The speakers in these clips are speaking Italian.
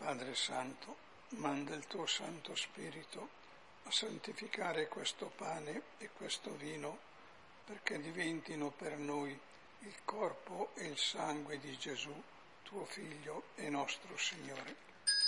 Padre Santo, manda il tuo Santo Spirito a santificare questo pane e questo vino perché diventino per noi il corpo e il sangue di Gesù, tuo Figlio e nostro Signore.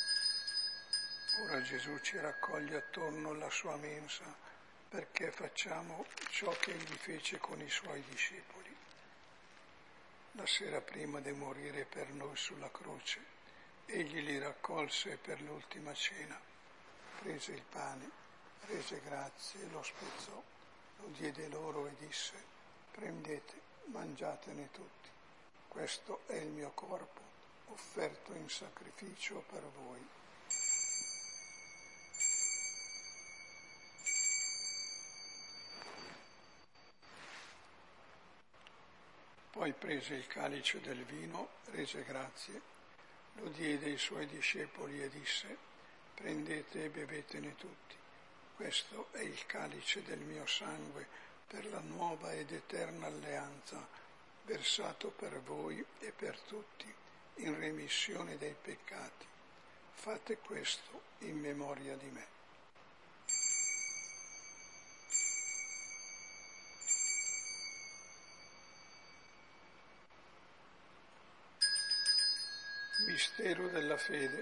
Ora Gesù ci raccoglie attorno alla sua mensa perché facciamo ciò che egli fece con i suoi discepoli. La sera prima di morire per noi sulla croce, egli li raccolse per l'ultima cena, prese il pane, rese grazie, lo spezzò, lo diede loro e disse: prendete, mangiatene tutti, questo è il mio corpo, offerto in sacrificio per voi. Poi prese il calice del vino, rese grazie, lo diede ai suoi discepoli e disse: prendete e bevetene tutti, questo è il calice del mio sangue per la nuova ed eterna alleanza, versato per voi e per tutti in remissione dei peccati. Fate questo in memoria di me. Mistero della fede.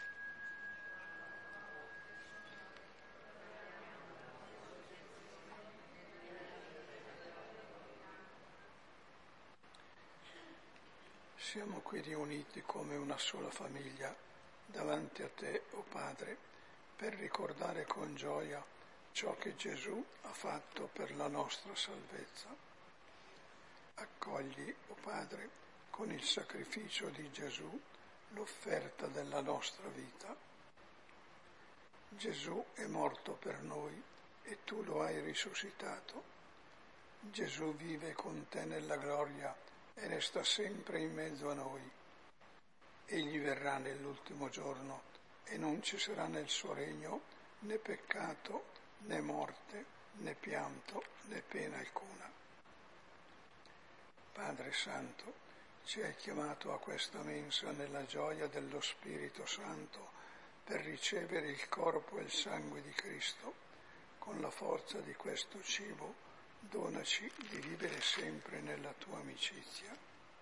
Siamo qui riuniti come una sola famiglia davanti a te, o Padre, per ricordare con gioia ciò che Gesù ha fatto per la nostra salvezza. Accogli, o Padre, con il sacrificio di Gesù, l'offerta della nostra vita. Gesù è morto per noi e tu lo hai risuscitato. Gesù vive con te nella gloria e resta sempre in mezzo a noi. Egli verrà nell'ultimo giorno e non ci sarà nel suo regno né peccato, né morte, né pianto, né pena alcuna. Padre Santo, ci hai chiamato a questa mensa nella gioia dello Spirito Santo per ricevere il corpo e il sangue di Cristo. Con la forza di questo cibo, donaci di vivere sempre nella tua amicizia.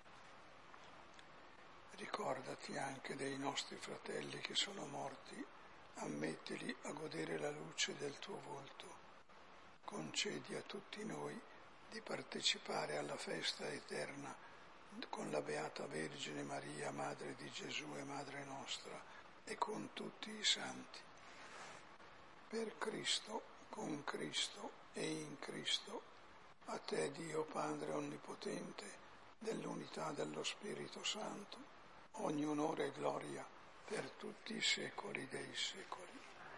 Ricordati anche dei nostri fratelli che sono morti, ammettili a godere la luce del tuo volto. Concedi a tutti noi di partecipare alla festa eterna con la Beata Vergine Maria, Madre di Gesù e Madre nostra, e con tutti i santi. Per Cristo, con Cristo e in Cristo, a te Dio Padre Onnipotente, dell'unità dello Spirito Santo, ogni onore e gloria per tutti i secoli dei secoli.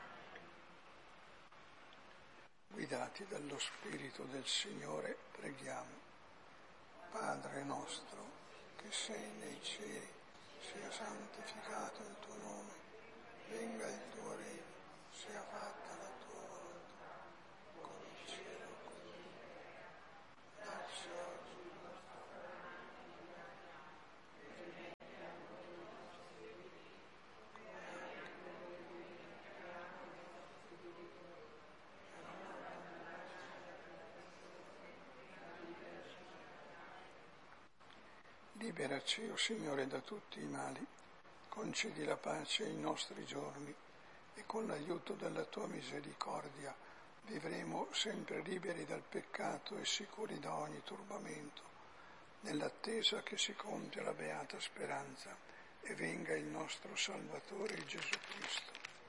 Guidati dallo Spirito del Signore, preghiamo. Padre nostro, che sei nei cieli, sia santificato il tuo nome, venga il tuo regno, sia fatta la tua volontà, come in cielo così. Dacci oggi il nostro pane quotidiano, e rimettiamo i nostri debiti, come anche noi rimettiamo ai nostri debitori, e non abbandonarci alla tentazione, ma liberaci dal male. Liberaci, o Signore, da tutti i mali, concedi la pace ai nostri giorni e con l'aiuto della tua misericordia vivremo sempre liberi dal peccato e sicuri da ogni turbamento, nell'attesa che si compia la beata speranza e venga il nostro Salvatore Gesù Cristo.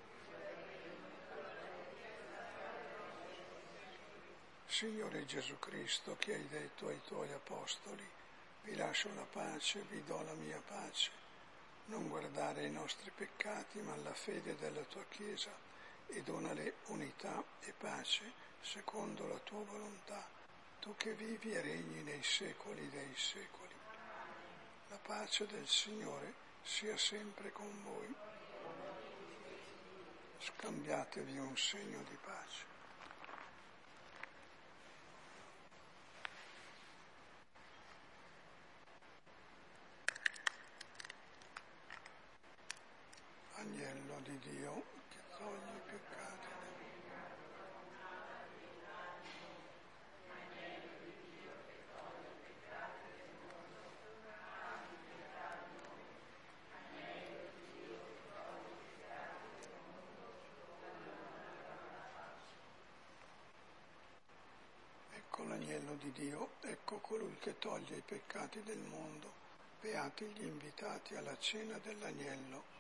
Signore Gesù Cristo, che hai detto ai tuoi apostoli: vi lascio la pace, vi do la mia pace. Non guardare i nostri peccati, ma la fede della tua Chiesa, e donale unità e pace secondo la tua volontà, tu che vivi e regni nei secoli dei secoli. La pace del Signore sia sempre con voi. Scambiatevi un segno di pace. l'agnello di Dio che toglie i peccati del Ecco l'agnello di Dio, ecco colui che toglie i peccati del mondo. Beati gli invitati alla cena dell'agnello.